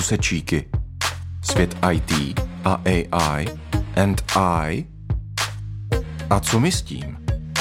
průsečíky. Svět IT a AI and I. A co my s tím?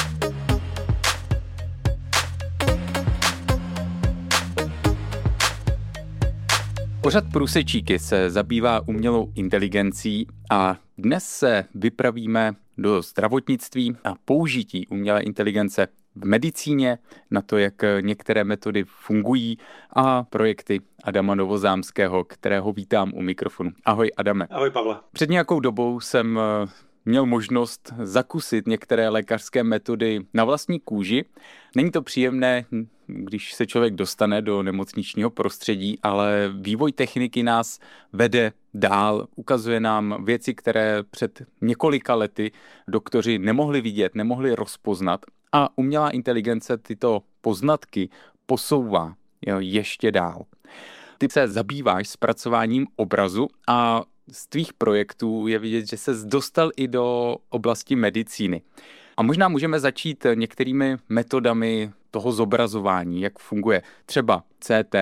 Pořad Průsečíky se zabývá umělou inteligencí a dnes se vypravíme do zdravotnictví a použití umělé inteligence v medicíně, na to, jak některé metody fungují a projekty Adama Novozámského, kterého vítám u mikrofonu. Ahoj Adame. Ahoj Pavle. Před nějakou dobou jsem měl možnost zakusit některé lékařské metody na vlastní kůži. Není to příjemné, když se člověk dostane do nemocničního prostředí, ale vývoj techniky nás vede dál, ukazuje nám věci, které před několika lety doktoři nemohli vidět, nemohli rozpoznat a umělá inteligence tyto poznatky posouvá ještě dál. Ty se zabýváš zpracováním obrazu a z tvých projektů je vidět, že ses dostal i do oblasti medicíny. A možná můžeme začít některými metodami toho zobrazování, jak funguje třeba CT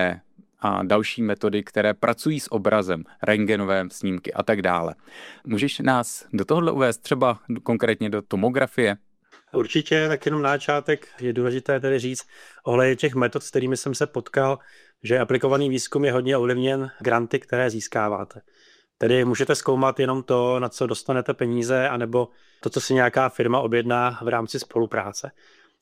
a další metody, které pracují s obrazem, rentgenové snímky a tak dále. Můžeš nás do tohohle uvést třeba konkrétně do tomografie? Určitě, tak jenom na začátek je důležité tedy říct ohledně těch metod, s kterými jsem se potkal, že aplikovaný výzkum je hodně ovlivněn granty, které získáváte. Tedy můžete zkoumat jenom to, na co dostanete peníze, anebo to, co si nějaká firma objedná v rámci spolupráce.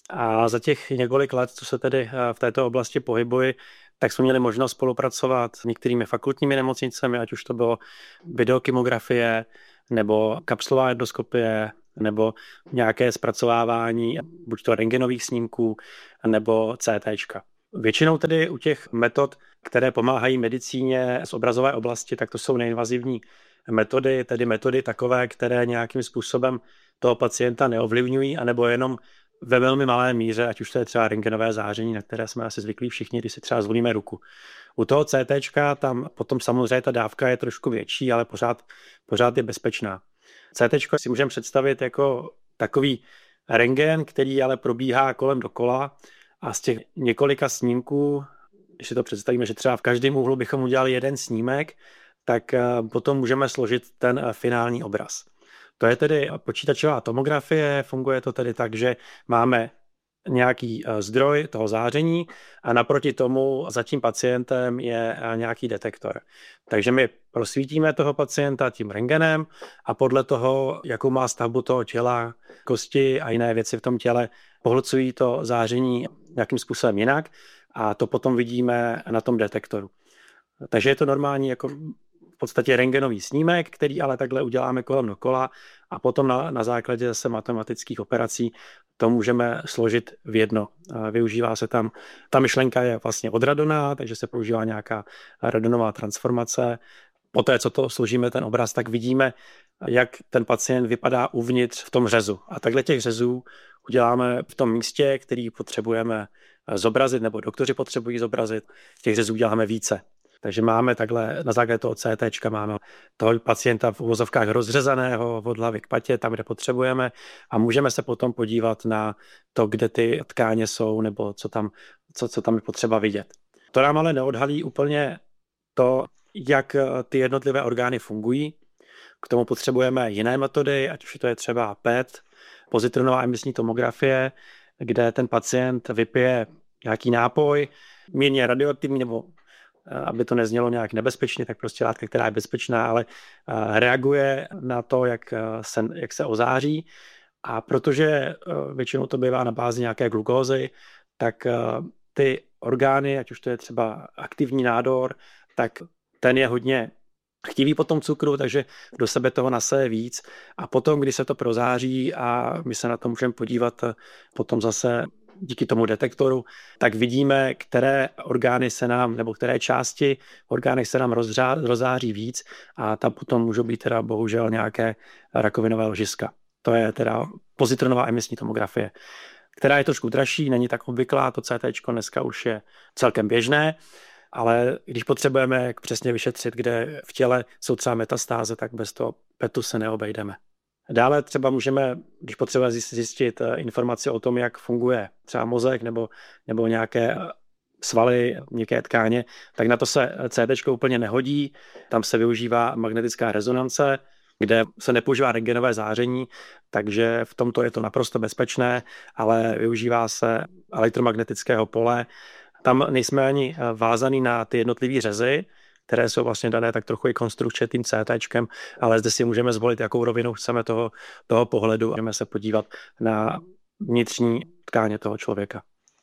A za těch několik let, co se tedy v této oblasti pohybuji, tak jsme měli možnost spolupracovat s některými fakultními nemocnicemi, ať už to bylo videokymografie, nebo kapsulová endoskopie, nebo nějaké zpracovávání buď to rentgenových snímků, nebo CTčka. Většinou tedy u těch metod, které pomáhají medicíně z obrazové oblasti, tak to jsou neinvazivní metody, tedy metody takové, které nějakým způsobem toho pacienta neovlivňují, anebo jenom ve velmi malé míře, ať už to je třeba rentgenové záření, na které jsme asi zvyklí všichni, když si třeba zvolíme ruku. U toho CTčka tam potom samozřejmě ta dávka je trošku větší, ale pořád je bezpečná. CTčko si můžeme představit jako takový rentgen, který ale probíhá kolem dokola a z těch několika snímků, když si to představíme, že třeba v každém úhlu bychom udělali jeden snímek, tak potom můžeme složit ten finální obraz. To je tedy počítačová tomografie, funguje to tedy tak, že máme nějaký zdroj toho záření a naproti tomu za tím pacientem je nějaký detektor. Takže my prosvítíme toho pacienta tím rentgenem a podle toho, jakou má stavbu toho těla, kosti a jiné věci v tom těle, pohlcují to záření nějakým způsobem jinak a to potom vidíme na tom detektoru. Takže je to normální jako v podstatě rentgenový snímek, který ale takhle uděláme kolem dokola a potom na základě zase matematických operací to můžeme složit v jedno. Využívá se tam, ta myšlenka je vlastně od radona, takže se používá nějaká radonová transformace. Poté, co to složíme ten obraz, tak vidíme, jak ten pacient vypadá uvnitř v tom řezu. A takhle těch řezů uděláme v tom místě, který potřebujeme zobrazit, nebo doktoři potřebují zobrazit. Těch řezů uděláme více. Takže máme takhle, na základě toho CTčka máme toho pacienta v uvozovkách rozřezaného od hlavy k patě, tam, kde potřebujeme a můžeme se potom podívat na to, kde ty tkáně jsou nebo co tam je potřeba vidět. To nám ale neodhalí úplně to, jak ty jednotlivé orgány fungují. K tomu potřebujeme jiné metody, ať už to je třeba PET, pozitronová emisní tomografie, kde ten pacient vypije nějaký nápoj, mírně radioaktivní nebo aby to neznělo nějak nebezpečně, tak prostě látka, která je bezpečná, ale reaguje na to, jak se ozáří. A protože většinou to bývá na bázi nějaké glukózy, tak ty orgány, ať už to je třeba aktivní nádor, tak ten je hodně chtivý po tom cukru, takže do sebe toho naseje víc. A potom, když se to prozáří a my se na to můžeme podívat potom zase díky tomu detektoru, tak vidíme, které orgány se nám, nebo které části v orgánech se nám rozzáří víc a tam potom můžou být teda bohužel nějaké rakovinové ložiska. To je teda pozitronová emisní tomografie, která je trošku dražší, není tak obvyklá, to CTčko dneska už je celkem běžné, ale když potřebujeme jak přesně vyšetřit, kde v těle jsou třeba metastáze, tak bez toho PETu se neobejdeme. Dále třeba můžeme, když potřebujeme zjistit informace o tom, jak funguje třeba mozek nebo nějaké svaly, měkké tkáně, tak na to se CT úplně nehodí. Tam se využívá magnetická rezonance, kde se nepoužívá rentgenové záření, takže v tomto je to naprosto bezpečné, ale využívá se elektromagnetického pole. Tam nejsme ani vázaný na ty jednotlivé řezy, které jsou vlastně dané tak trochu i konstrukčně tím CTčkem, ale zde si můžeme zvolit, jakou rovinu chceme toho pohledu a můžeme se podívat na vnitřní tkáně toho člověka.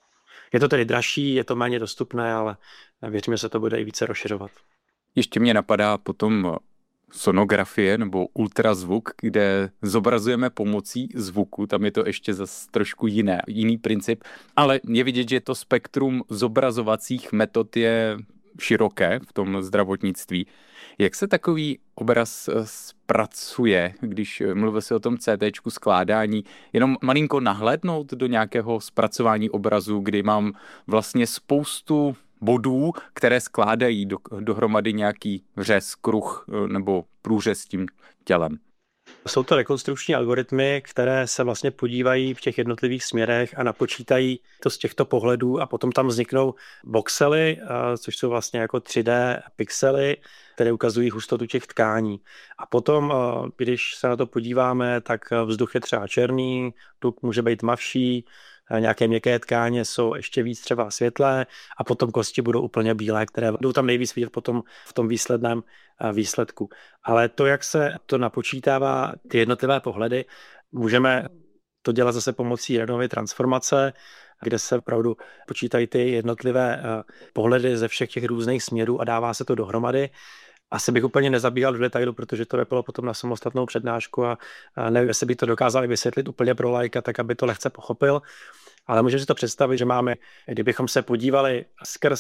Je to tedy dražší, je to méně dostupné, ale věřím, že se to bude i více rozšiřovat. Ještě mě napadá potom sonografie nebo ultrazvuk, kde zobrazujeme pomocí zvuku, tam je to ještě zase trošku jiný princip, ale je vidět, že to spektrum zobrazovacích metod je široké v tom zdravotnictví. Jak se takový obraz zpracuje, když mluvil se o tom CTčku skládání, jenom malinko nahlédnout do nějakého zpracování obrazu, kdy mám vlastně spoustu bodů, které skládají dohromady nějaký řez, kruh nebo průřez s tím tělem. Jsou to rekonstrukční algoritmy, které se vlastně podívají v těch jednotlivých směrech a napočítají to z těchto pohledů a potom tam vzniknou voxely, což jsou vlastně jako 3D pixely, které ukazují hustotu těch tkání. A potom, když se na to podíváme, tak vzduch je třeba černý, tuk může být tmavší, nějaké měkké tkáně jsou ještě víc třeba světlé a potom kosti budou úplně bílé, které budou tam nejvíc vidět potom v tom výsledném výsledku. Ale to, jak se to napočítává, ty jednotlivé pohledy, můžeme to dělat zase pomocí Rayleighovy transformace, kde se opravdu počítají ty jednotlivé pohledy ze všech těch různých směrů a dává se to dohromady. Asi bych úplně nezabíhal do detailu, protože to by bylo potom na samostatnou přednášku a nevím, jestli by to dokázali vysvětlit úplně pro laika, tak aby to lehce pochopil. Ale můžeme si to představit, že máme, kdybychom se podívali skrz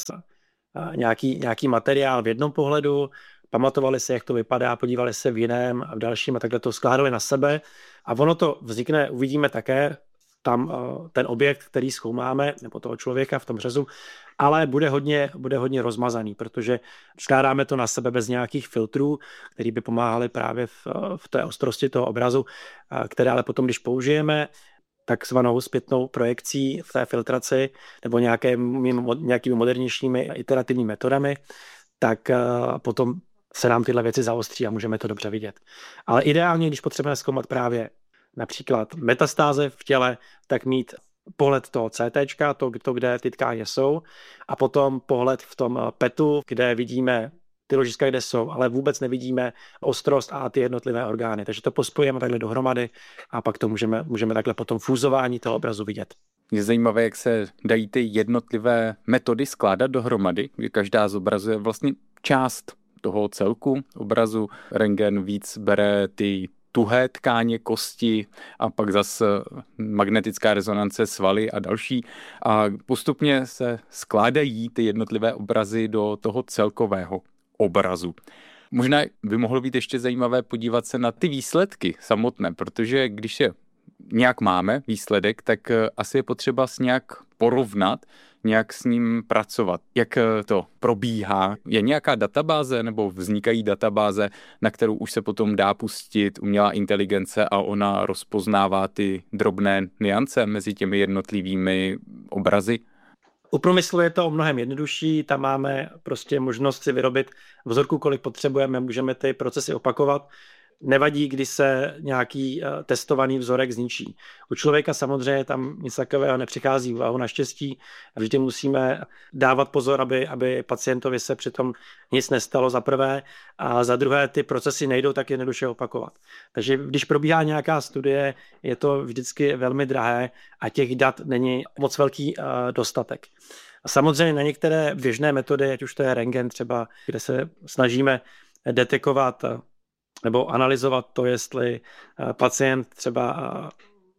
nějaký materiál v jednom pohledu, pamatovali se, jak to vypadá, podívali se v jiném a v dalším a takhle to skládali na sebe. A ono to vznikne, uvidíme také tam ten objekt, který zkoumáme, nebo toho člověka v tom řezu, ale bude hodně rozmazaný, protože skládáme to na sebe bez nějakých filtrů, které by pomáhaly právě v té ostrosti toho obrazu, které ale potom, když použijeme takzvanou zpětnou projekcí v té filtraci nebo nějakými modernějšími iterativními metodami, tak potom se nám tyhle věci zaostří a můžeme to dobře vidět. Ale ideálně, když potřebujeme zkoumat právě například metastáze v těle, tak mít pohled toho CTčka, to, kde ty tkáně jsou, a potom pohled v tom PETu, kde vidíme ty ložiska, kde jsou, ale vůbec nevidíme ostrost a ty jednotlivé orgány. Takže to pospojíme takhle dohromady a pak to můžeme takhle potom fúzování toho obrazu vidět. Je zajímavé, jak se dají ty jednotlivé metody skládat dohromady, kdy každá zobrazuje vlastně část toho celku obrazu. Rentgen víc bere ty tuhé tkáně, kosti a pak zase magnetická rezonance, svaly a další. A postupně se skládají ty jednotlivé obrazy do toho celkového obrazu. Možná by mohlo být ještě zajímavé podívat se na ty výsledky samotné, protože když se nějak máme výsledek, tak asi je potřeba s nějak porovnat, nějak s ním pracovat. Jak to probíhá? Je nějaká databáze nebo vznikají databáze, na kterou už se potom dá pustit umělá inteligence a ona rozpoznává ty drobné nuance mezi těmi jednotlivými obrazy? U průmyslu je to o mnohem jednodušší, tam máme prostě možnost si vyrobit vzorku, kolik potřebujeme, můžeme ty procesy opakovat. Nevadí, když se nějaký testovaný vzorek zničí. U člověka samozřejmě tam nic takového nepřichází v úvahu naštěstí. Vždy musíme dávat pozor, aby pacientovi se přitom nic nestalo za prvé a za druhé ty procesy nejdou tak jednoduše opakovat. Takže když probíhá nějaká studie, je to vždycky velmi drahé a těch dat není moc velký dostatek. A samozřejmě na některé běžné metody, ať už to je rentgen třeba, kde se snažíme detekovat nebo analyzovat to, jestli pacient třeba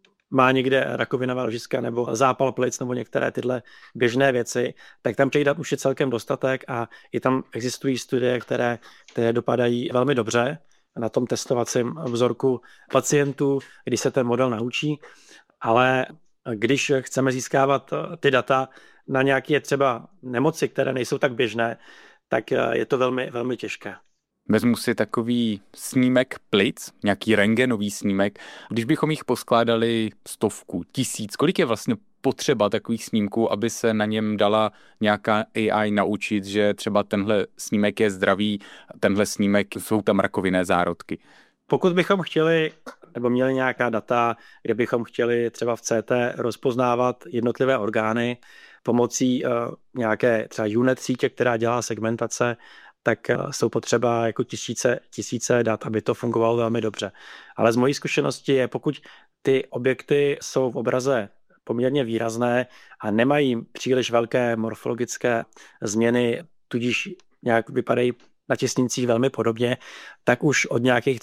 má někde rakovinové ložiska nebo zápal plic nebo některé tyhle běžné věci, tak tam těch dat už je celkem dostatek a i tam existují studie, které dopadají velmi dobře na tom testovacím vzorku pacientů, když se ten model naučí, ale když chceme získávat ty data na nějaké třeba nemoci, které nejsou tak běžné, tak je to velmi, velmi těžké. Vezmu si takový snímek plic, nějaký rentgenový snímek. Když bychom jich poskládali 100, 1000, kolik je vlastně spotřeba takových snímků, aby se na něm dala nějaká AI naučit, že třeba tenhle snímek je zdravý, tenhle snímek jsou tam rakovinné zárodky? Pokud bychom chtěli, nebo měli nějaká data, kde bychom chtěli třeba v CT rozpoznávat jednotlivé orgány pomocí nějaké třeba UNET sítě, která dělá segmentace, tak jsou potřeba jako tisíce dat, aby to fungovalo velmi dobře. Ale z mojí zkušenosti je, pokud ty objekty jsou v obraze poměrně výrazné a nemají příliš velké morfologické změny, tudíž nějak vypadají na těch snímcích velmi podobně, tak už od nějakých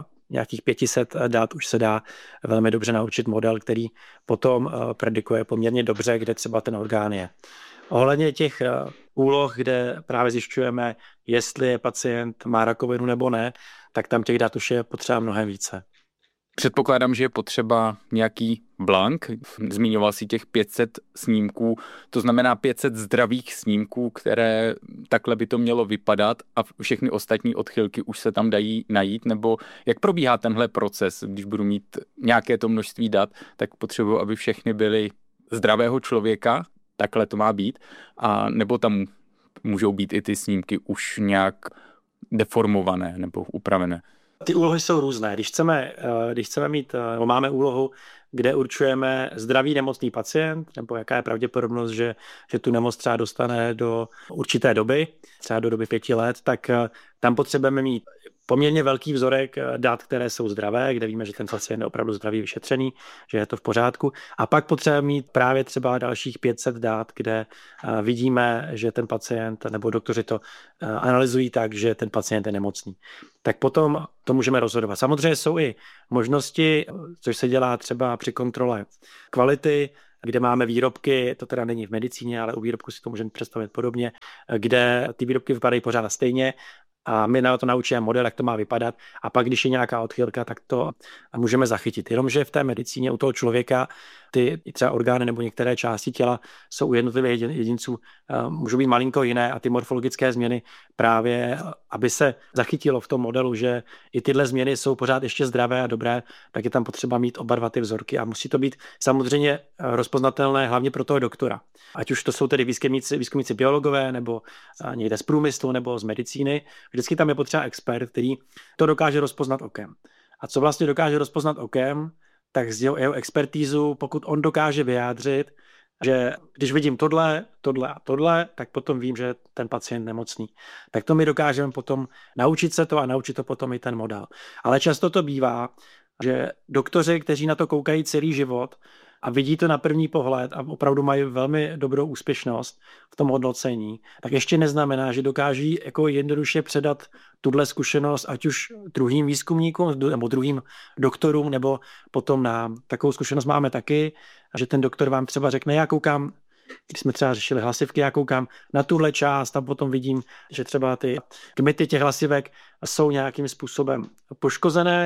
500 dat už se dá velmi dobře naučit model, který potom predikuje poměrně dobře, kde třeba ten orgán je. Ohledně těch úloh, kde právě zjišťujeme, jestli pacient má rakovinu nebo ne, tak tam těch dat už je potřeba mnohem více. Předpokládám, že je potřeba nějaký blank. Zmiňoval si těch 500 snímků, to znamená 500 zdravých snímků, které takhle by to mělo vypadat a všechny ostatní odchylky už se tam dají najít, nebo jak probíhá tenhle proces, když budu mít nějaké to množství dat, tak potřebuji, aby všechny byly zdravého člověka, takhle to má být, a nebo tam můžou být i ty snímky už nějak deformované nebo upravené. Ty úlohy jsou různé. Když chceme mít, nebo máme úlohu, kde určujeme zdravý nemocný pacient, nebo jaká je pravděpodobnost, že tu nemoc třeba dostane do určité doby, třeba do doby 5 let, tak tam potřebujeme mít poměrně velký vzorek dat, které jsou zdravé, kde víme, že ten pacient je opravdu zdravý, vyšetřený, že je to v pořádku. A pak potřebujeme mít právě třeba dalších 500 dat, kde vidíme, že ten pacient, nebo doktoři to analyzují tak, že ten pacient je nemocný. Tak potom to můžeme rozhodovat. Samozřejmě jsou i možnosti, což se dělá třeba při kontrole kvality, kde máme výrobky, to teda není v medicíně, ale u výrobku si to můžeme představit podobně, kde ty výrobky vypadají pořád stejně, a my na to naučíme model, jak to má vypadat, a pak, když je nějaká odchylka, tak to můžeme zachytit. Jenomže v té medicíně u toho člověka ty třeba orgány nebo některé části těla jsou u jednotlivých jedinců, můžou být malinko jiné a ty morfologické změny právě, aby se zachytilo v tom modelu, že i tyhle změny jsou pořád ještě zdravé a dobré, tak je tam potřeba mít oba dva ty vzorky a musí to být samozřejmě rozpoznatelné hlavně pro toho doktora. Ať už to jsou tedy výzkumníci biologové nebo někde z průmyslu nebo z medicíny, vždycky tam je potřeba expert, který to dokáže rozpoznat okem. A co vlastně dokáže rozpoznat okem, tak z jeho expertízu, pokud on dokáže vyjádřit, že když vidím tohle a tohle, tak potom vím, že ten pacient je nemocný. Tak to my dokážeme potom naučit se to a naučit to potom i ten model. Ale často to bývá, že doktoři, kteří na to koukají celý život a vidí to na první pohled a opravdu mají velmi dobrou úspěšnost v tom hodnocení, tak ještě neznamená, že dokáží jako jednoduše předat tuhle zkušenost ať už druhým výzkumníkům nebo druhým doktorům, nebo potom na takovou zkušenost máme taky, že ten doktor vám třeba řekne, já koukám, když jsme třeba řešili hlasivky, já koukám na tuhle část a potom vidím, že třeba ty kmity těch hlasivek jsou nějakým způsobem poškozené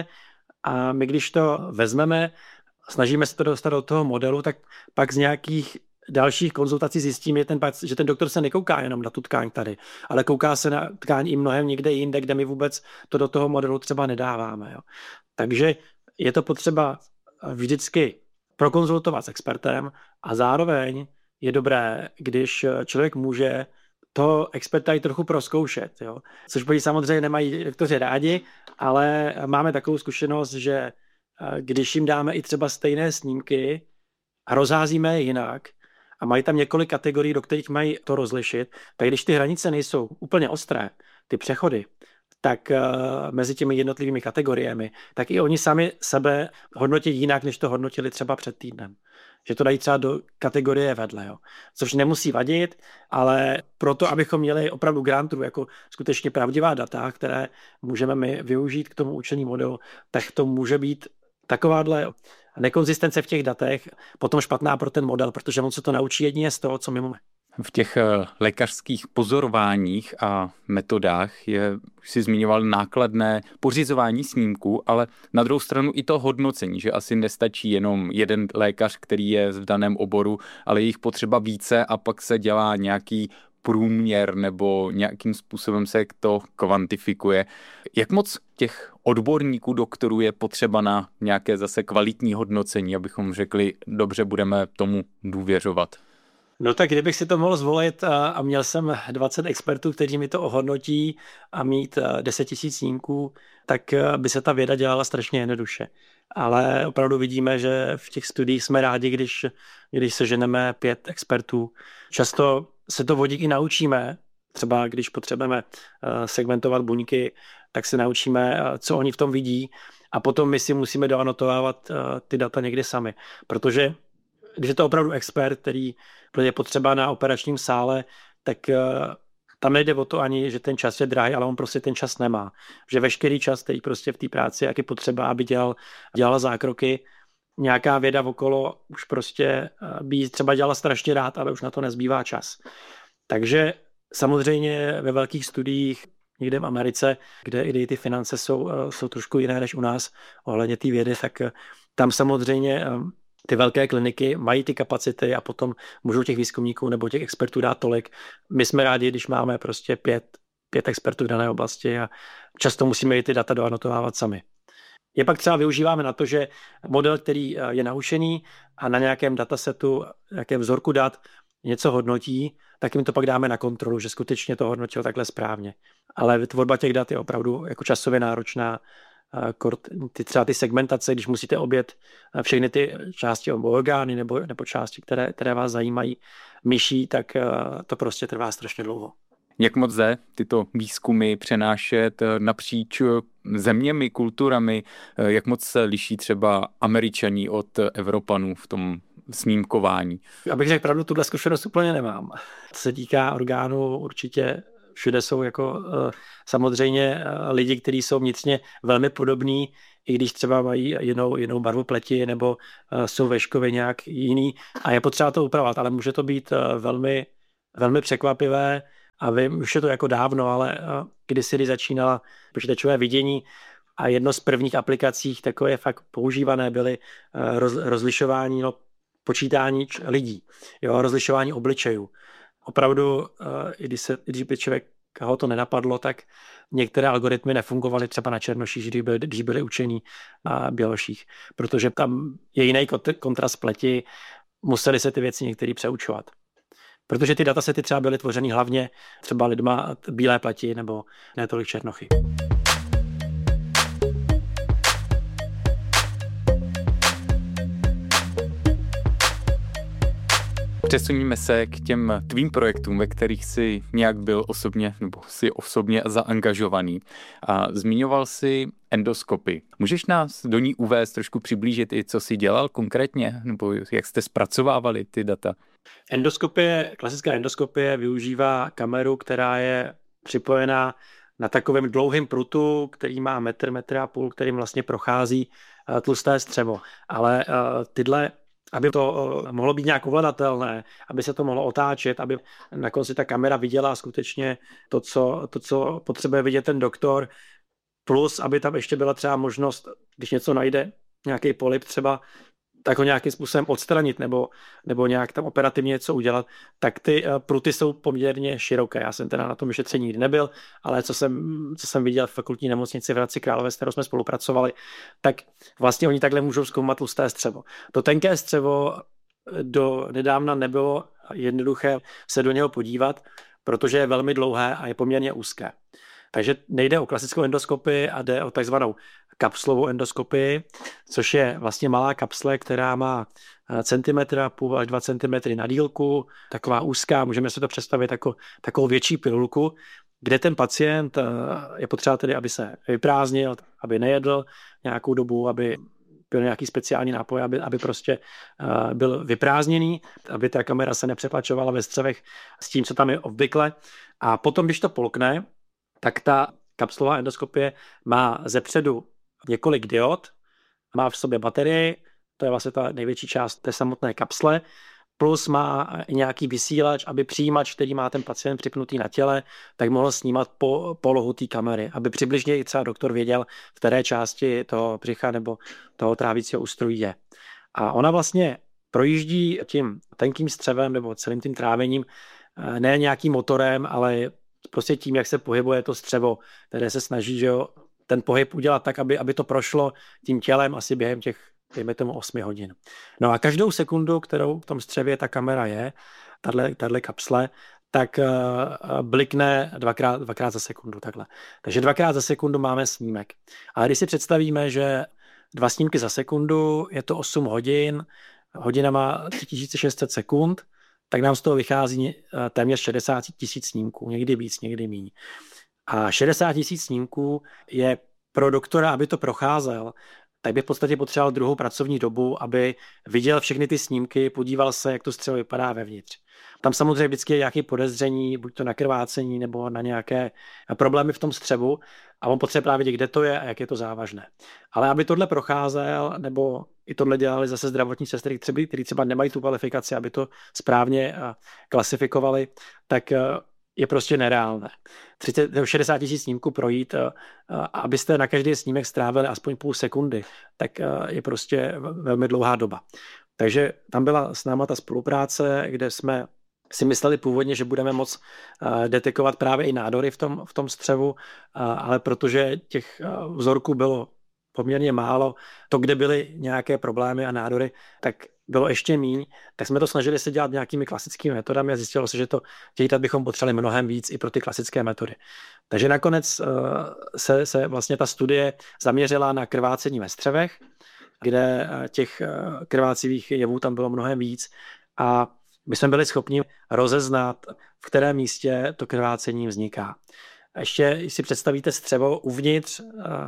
a my když to vezmeme, snažíme se to dostat do toho modelu, tak pak z nějakých dalších konzultací zjistíme, že ten doktor se nekouká jenom na tu tkáň tady, ale kouká se na tkáň i mnohem někde jinde, kde my vůbec to do toho modelu třeba nedáváme. Jo. Takže je to potřeba vždycky prokonzultovat s expertem a zároveň je dobré, když člověk může toho experta i trochu prozkoušet. Jo. Což by samozřejmě nemají doktoři rádi, ale máme takovou zkušenost, že když jim dáme i třeba stejné snímky a rozházíme je jinak a mají tam několik kategorií, do kterých mají to rozlišit, tak když ty hranice nejsou úplně ostré, ty přechody, tak mezi těmi jednotlivými kategoriemi, tak i oni sami sebe hodnotí jinak, než to hodnotili třeba před týdnem. Že to dají třeba do kategorie vedle. Jo. Což nemusí vadit, ale proto, abychom měli opravdu grantů jako skutečně pravdivá data, které můžeme my využít k tomu učení modelu, tak to může být takováhle nekonzistence v těch datech potom špatná pro ten model, protože on se to naučí jedině z toho, co my máme. V těch lékařských pozorováních a metodách si zmiňoval nákladné pořizování snímků, ale na druhou stranu i to hodnocení, že asi nestačí jenom jeden lékař, který je v daném oboru, ale je jich potřeba více a pak se dělá nějaký průměr nebo nějakým způsobem se to kvantifikuje. Jak moc těch odborníků, doktorů je potřeba na nějaké zase kvalitní hodnocení, abychom řekli, dobře, budeme tomu důvěřovat? No tak kdybych si to mohl zvolit a měl jsem 20 expertů, kteří mi to ohodnotí a mít 10 000 snímků, tak by se ta věda dělala strašně jednoduše. Ale opravdu vidíme, že v těch studiích jsme rádi, když seženeme 5 expertů. Často se to vodík i naučíme, třeba když potřebujeme segmentovat buňky, tak se naučíme, co oni v tom vidí a potom my si musíme doanotovávat ty data někdy sami, protože když je to opravdu expert, který je potřeba na operačním sále, tak tam nejde o to ani, že ten čas je drahý, ale on prostě ten čas nemá. Že veškerý čas, který prostě v té práci, jak je potřeba, aby dělal zákroky, nějaká věda okolo už prostě by třeba dělala strašně rád, ale už na to nezbývá čas. Takže samozřejmě ve velkých studiích někde v Americe, kde i ty finance jsou trošku jiné než u nás ohledně té vědy, tak tam samozřejmě ty velké kliniky mají ty kapacity a potom můžou těch výzkumníků nebo těch expertů dát tolik. My jsme rádi, když máme prostě 5 expertů v dané oblasti a často musíme i ty data doanotovávat sami. Je pak třeba využíváme na to, že model, který je naučený a na nějakém datasetu, nějakém vzorku dat něco hodnotí, tak jim to pak dáme na kontrolu, že skutečně to hodnotil takhle správně. Ale tvorba těch dat je opravdu jako časově náročná. Třeba ty segmentace, když musíte objet všechny ty části orgány nebo části, které vás zajímají myší, tak to prostě trvá strašně dlouho. Jak moc jde tyto výzkumy přenášet napříč zeměmi, kulturami? Jak moc se liší třeba Američaní od Evropanů v tom snímkování? Abych řekl pravdu, tuhle zkušenost úplně nemám. Co se týká orgánů, určitě všude jsou jako samozřejmě lidi, kteří jsou vnitřně velmi podobní, i když třeba mají jinou barvu pleti nebo jsou veškově nějak jiný a je potřeba to upravovat, ale může to být velmi, velmi překvapivé a vím, už je to jako dávno, ale kdysi začínala počítačové vidění a jedno z prvních aplikací, takové fakt používané byly rozlišování, počítání lidí, rozlišování obličejů. Opravdu, když by ho to nenapadlo, tak některé algoritmy nefungovaly třeba na černoších, když byly učení na běloších, protože tam je jiný kontrast pleti, museli se ty věci některý přeučovat. Protože ty datasety třeba byly tvořeny hlavně třeba lidma bílé pleti nebo ne tolik černochy. Přesuníme se k těm tvým projektům, ve kterých jsi nějak byl osobně nebo jsi osobně zaangažovaný. A zmiňoval jsi endoskopy. Můžeš nás do ní uvést, trošku přiblížit i co jsi dělal konkrétně, nebo jak jste zpracovávali ty data? Klasická endoskopie využívá kameru, která je připojená na takovém dlouhém prutu, který má metr a půl, kterým vlastně prochází tlusté střevo. Ale aby to mohlo být nějak ovladatelné, aby se to mohlo otáčet, aby na konci ta kamera viděla skutečně to, co potřebuje vidět ten doktor, plus aby tam ještě byla třeba možnost, když něco najde, nějaký polyp třeba, tak ho nějakým způsobem odstranit nebo nějak tam operativně něco udělat, tak ty pruty jsou poměrně široké. Já jsem teda na tom vyšetření nikdy nebyl, ale co jsem viděl v fakultní nemocnici v Hradci Králové, s kterou jsme spolupracovali, tak vlastně oni takhle můžou zkoumat tlusté střevo. To tenké střevo do nedávna nebylo jednoduché se do něho podívat, protože je velmi dlouhé a je poměrně úzké. Takže nejde o klasickou endoskopii a jde o takzvanou kapslovou endoskopii, což je vlastně malá kapsle, která má centimetr a půl až 2 centimetry na dílku, taková úzká, můžeme si to představit jako takovou větší pilulku, kde ten pacient je potřeba tedy, aby se vyprázdnil, aby nejedl nějakou dobu, aby byl nějaký speciální nápoj, aby prostě byl vyprázdněný, aby ta kamera se nepřeplačovala ve střevech s tím, co tam je obvykle. A potom, když to polkne, tak ta kapslová endoskopie má zepředu několik diod, má v sobě baterii, to je vlastně ta největší část té samotné kapsle, plus má i nějaký vysílač, aby přijímač, který má ten pacient připnutý na těle, tak mohl snímat po polohu té kamery, aby přibližně i třeba doktor věděl, v které části toho břicha nebo toho trávicího ústrojí je. A ona vlastně projíždí tím tenkým střevem nebo celým tím trávením ne nějakým motorem, ale prostě tím, jak se pohybuje to střevo, které se snaží, že jo, ten pohyb udělat tak, aby to prošlo tím tělem asi během těch, dejme tomu, 8 hodin. No a každou sekundu, kterou v tom střevě ta kamera je, tahle kapsle, tak blikne dvakrát za sekundu takhle. Takže 2x za sekundu máme snímek. A když si představíme, že 2 snímky za sekundu, je to 8 hodin, hodina má 3600 sekund, tak nám z toho vychází téměř 60 000 snímků, někdy víc, někdy míň. A 60 000 snímků je pro doktora, aby to procházel, tak by v podstatě potřeboval druhou pracovní dobu, aby viděl všechny ty snímky, podíval se, jak to střevo vypadá vevnitř. Tam samozřejmě vždycky je nějaké podezření, buď to na krvácení, nebo na nějaké problémy v tom střevu a on potřebuje právě vědět, kde to je a jak je to závažné. Ale aby tohle procházel, nebo i tohle dělali zase zdravotní sestry, kteří třeba nemají tu kvalifikaci, aby to správně klasifikovali, tak je prostě nereálné. 60 000 snímků projít, abyste na každý snímek strávili aspoň půl sekundy, tak je prostě velmi dlouhá doba. Takže tam byla s náma ta spolupráce, kde jsme si mysleli původně, že budeme moct detekovat právě i nádory v tom střevu, ale protože těch vzorků bylo poměrně málo, to, kde byly nějaké problémy a nádory, tak bylo ještě míň, tak jsme to snažili se dělat nějakými klasickými metodami a zjistilo se, že těch dat bychom potřebovali mnohem víc i pro ty klasické metody. Takže nakonec se vlastně ta studie zaměřila na krvácení ve střevech, kde těch krvácivých jevů tam bylo mnohem víc a my jsme byli schopni rozeznat, v kterém místě to krvácení vzniká. A ještě, když si představíte střevo uvnitř,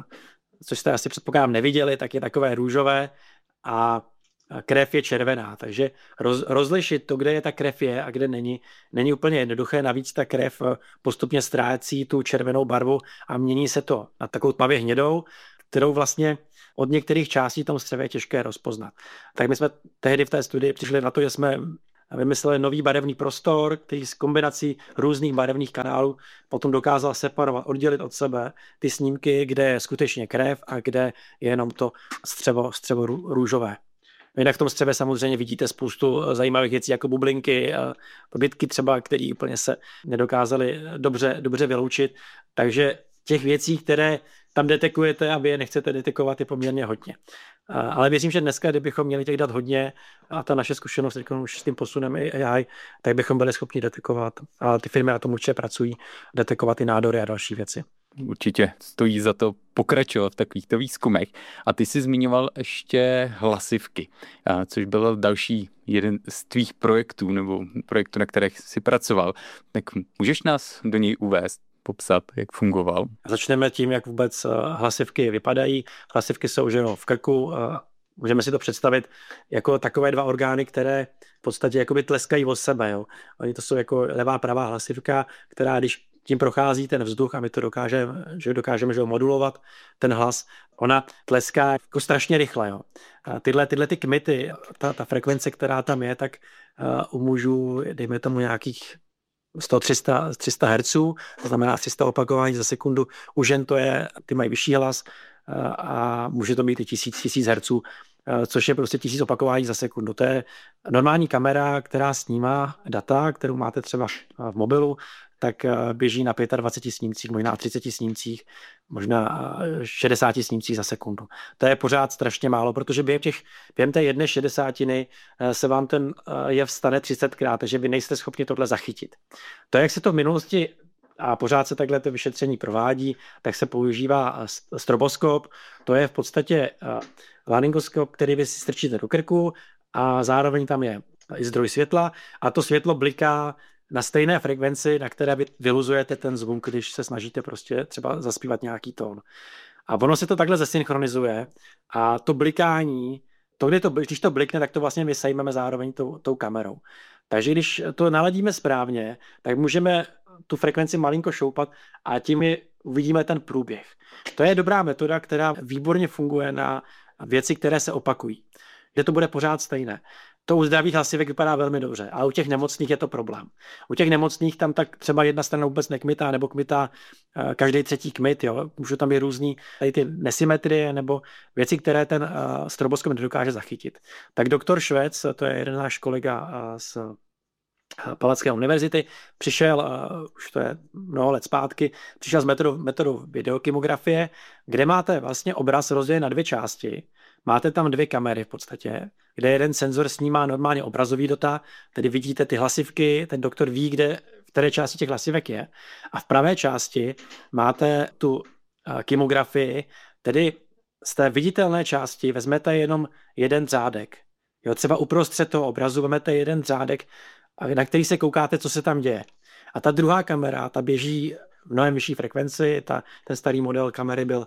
což jste asi předpokládám neviděli, tak je takové růžové a krev je červená, takže rozlišit to, kde je ta krev je a kde není úplně jednoduché. Navíc ta krev postupně ztrácí tu červenou barvu a mění se to na takovou tmavě hnědou, kterou vlastně od některých částí tom střevě je těžké rozpoznat. Tak my jsme tehdy v té studii přišli na to, že jsme vymysleli nový barevný prostor, který s kombinací různých barevných kanálů potom dokázal separovat, oddělit od sebe ty snímky, kde je skutečně krev a kde je jenom to střevo růžové. Jinak v tom střevě samozřejmě vidíte spoustu zajímavých věcí, jako bublinky, bytky třeba, které úplně se nedokázaly dobře vyloučit. Takže těch věcí, které tam detekujete a vy je nechcete detekovat, je poměrně hodně. Ale věřím, že dneska, kdybychom měli těch dat hodně a ta naše zkušenost už s tím posunem AI, tak bychom byli schopni detekovat, a ty firmy na tom určitě pracují, detekovat i nádory a další věci. Určitě stojí za to pokračovat v takovýchto výzkumech. A ty jsi zmiňoval ještě hlasivky, což byl další jeden z tvých projektů, nebo projektů, na kterých jsi pracoval. Tak můžeš nás do něj uvést? Popsat, jak fungoval? Začneme tím, jak vůbec hlasivky vypadají. Hlasivky jsou že v krku. Můžeme si to představit jako takové 2 orgány, které v podstatě jakoby tleskají od sebe. Jo. Oni to jsou jako levá, pravá hlasivka, která když tím prochází ten vzduch a my to dokážeme modulovat, ten hlas, ona tleská jako strašně rychle. Jo. A tyhle ty kmity, ta frekvence, která tam je, tak u mužů, dejme tomu nějakých 100-300 Hz, to znamená 300 opakování za sekundu. U žen ty mají vyšší hlas a může to být i 1000 Hz, což je prostě 1000 opakování za sekundu. To je normální kamera, která snímá data, kterou máte třeba v mobilu, tak běží na 25 snímcích, možná 30 snímcích, možná 60 snímcích za sekundu. To je pořád strašně málo, protože během té 1/60 se vám ten jev stane 30krát, takže vy nejste schopni tohle zachytit. To, jak se to v minulosti a pořád se takhle to vyšetření provádí, tak se používá stroboskop. To je v podstatě laryngoskop, který vy si strčíte do krku a zároveň tam je i zdroj světla a to světlo bliká na stejné frekvenci, na které vy vyluzujete ten zvuk, když se snažíte prostě třeba zaspívat nějaký tón. A ono se to takhle zesynchronizuje a to blikání, když to blikne, tak to vlastně my sejmeme zároveň tou kamerou. Takže když to naladíme správně, tak můžeme tu frekvenci malinko šoupat a tím uvidíme ten průběh. To je dobrá metoda, která výborně funguje na věci, které se opakují. Kde to bude pořád stejné. To u zdravých hlasivek vypadá velmi dobře, ale u těch nemocných je to problém. U těch nemocných tam tak třeba jedna strana vůbec nekmitá, nebo kmitá každý třetí kmit, jo. Můžou tam být různý tady ty nesymetrie nebo věci, které ten stroboskop nedokáže zachytit. Tak doktor Švec, to je jeden náš kolega z Palackého univerzity, přišel, už to je mnoho let zpátky, přišel s metodou videokymografie, kde máte vlastně obraz rozdělen na 2 části. Máte tam 2 kamery v podstatě, kde jeden senzor snímá normálně obrazový data, tedy vidíte ty hlasivky, ten doktor ví, kde, v které části těch hlasivek je. A v pravé části máte tu kymografii, tedy z té viditelné části vezmete jenom jeden řádek. Jo, třeba uprostřed toho obrazu vezmete jeden řádek, na který se koukáte, co se tam děje. A ta druhá kamera, ta běží v mnohem vyšší frekvenci, ten starý model kamery byl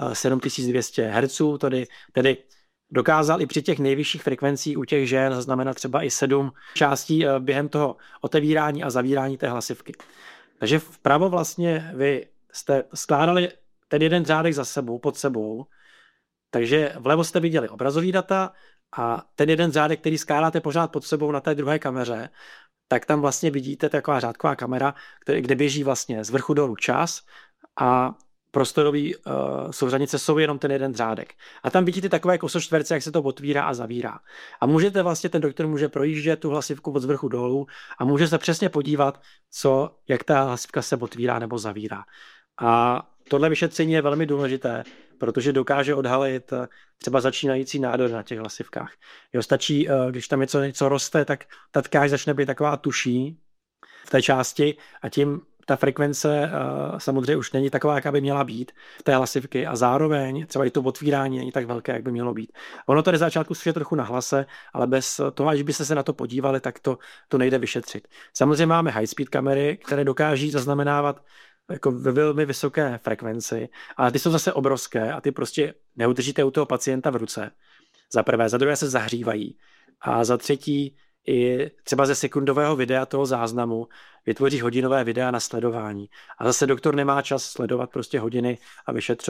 7200 Hz, tedy dokázal i při těch nejvyšších frekvencích u těch žen zaznamenat třeba i 7 částí během toho otevírání a zavírání té hlasivky. Takže vpravo vlastně vy jste skládali ten jeden řádek za sebou, pod sebou, takže vlevo jste viděli obrazový data a ten jeden řádek, který skládáte pořád pod sebou na té druhé kameře, tak tam vlastně vidíte taková řádková kamera, kde běží vlastně z vrchu dolů čas a prostorový souřadnice jsou jenom ten jeden řádek. A tam vidíte takové kosočtverce, jak se to otvírá a zavírá. A můžete vlastně, ten doktor může projíždět tu hlasivku od vrchu dolů a může se přesně podívat, jak ta hlasivka se otvírá nebo zavírá. A tohle vyšetření je velmi důležité, protože dokáže odhalit třeba začínající nádory na těch hlasivkách. Jo, stačí, když tam něco roste, tak ta tkáň začne být taková tuší v té části a tím ta frekvence samozřejmě už není taková, jaká by měla být v té hlasivky a zároveň třeba i to otvírání není tak velké, jak by mělo být. Ono to je začátku je trochu na hlase, ale bez toho, až byste se na to podívali, tak to nejde vyšetřit. Samozřejmě máme high-speed kamery, které dokáží zaznamenávat jako ve velmi vysoké frekvenci, ale ty jsou zase obrovské a ty prostě neudržíte u toho pacienta v ruce. Za prvé, za druhé se zahřívají a za třetí i třeba ze sekundového videa toho záznamu vytvoří hodinové videa na sledování. A zase doktor nemá čas sledovat prostě hodiny a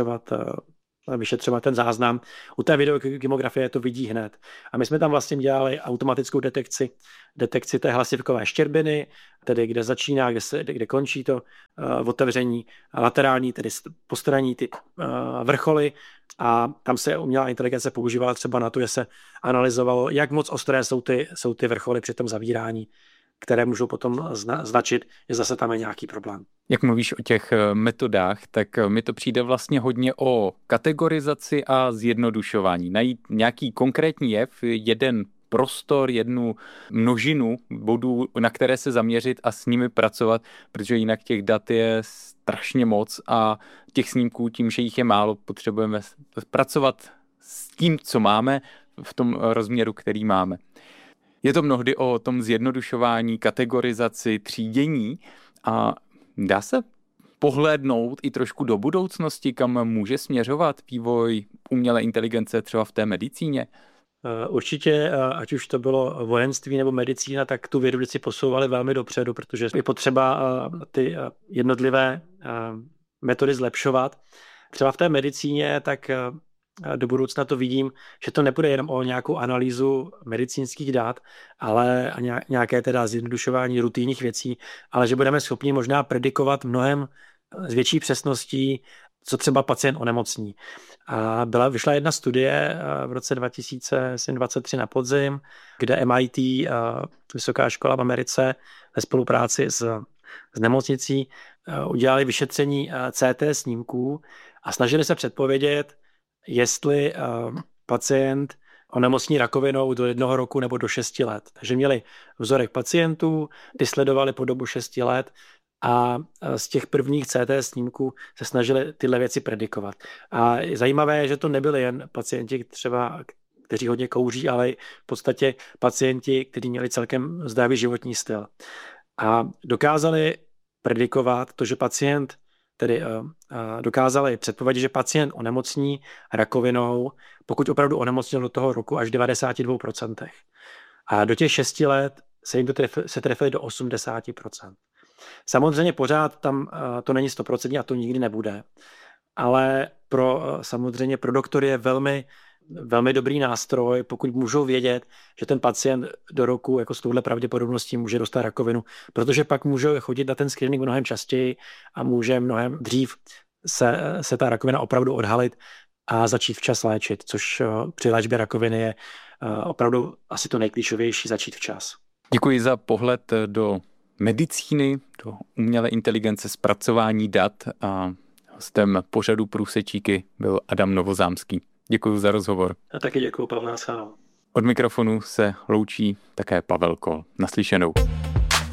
vyšetřovat ten záznam. U té videokymografie to vidí hned. A my jsme tam vlastně dělali automatickou detekci té hlasivkové štěrbiny, tedy kde začíná, kde končí to otevření, laterální, tedy postranní ty vrcholy a tam se umělá inteligence používala třeba na to, že se analyzovalo, jak moc ostré jsou ty vrcholy při tom zavírání, které můžou potom značit, že zase tam je nějaký problém. Jak mluvíš o těch metodách, tak mi to přijde vlastně hodně o kategorizaci a zjednodušování. Najít nějaký konkrétní jev, jeden prostor, jednu množinu bodů, na které se zaměřit a s nimi pracovat, protože jinak těch dat je strašně moc a těch snímků, tím, že jich je málo, potřebujeme pracovat s tím, co máme, v tom rozměru, který máme. Je to mnohdy o tom zjednodušování, kategorizaci, třídění a dá se pohlédnout i trošku do budoucnosti, kam může směřovat vývoj umělé inteligence třeba v té medicíně? Určitě, ať už to bylo vojenství nebo medicína, tak tu vědu si posouvali velmi dopředu, protože je potřeba ty jednotlivé metody zlepšovat. Třeba v té medicíně, tak do budoucna to vidím, že to nebude jenom o nějakou analýzu medicínských dat, ale nějaké teda zjednodušování rutinních věcí, ale že budeme schopni možná predikovat mnohem s větší přesností, co třeba pacient onemocní. A vyšla jedna studie v roce 2023 na podzim, kde MIT, vysoká škola v Americe, ve spolupráci s nemocnicí udělali vyšetření CT snímků a snažili se předpovědět, jestli pacient onemocní rakovinou do 1 roku nebo do 6 let. Takže měli vzorek pacientů, ty sledovali po dobu 6 let a z těch prvních CT snímků se snažili tyhle věci predikovat. A zajímavé je, že to nebyli jen pacienti třeba, kteří hodně kouří, ale v podstatě pacienti, kteří měli celkem zdravý životní styl. A dokázali predikovat to, že pacient tedy dokázali předpovědět, že pacient onemocní rakovinou, pokud opravdu onemocnil do toho roku až v 92%. A do těch 6 let se jim se trefili do 80%. Samozřejmě pořád tam to není 100% a to nikdy nebude. Ale samozřejmě pro doktory je velmi, velmi dobrý nástroj, pokud můžou vědět, že ten pacient do roku jako s touhle pravděpodobností může dostat rakovinu, protože pak může chodit na ten screening mnohem častěji a může mnohem dřív se ta rakovina opravdu odhalit a začít včas léčit, což při léčbě rakoviny je opravdu asi to nejklíčovější, začít včas. Děkuji za pohled do medicíny, do umělé inteligence, zpracování dat a hostem pořadu Průsečíky byl Adam Novozámský. Děkuji za rozhovor. A taky děkuji, Pavel Sál. Od mikrofonu se loučí také Pavel Kol. Naslyšenou.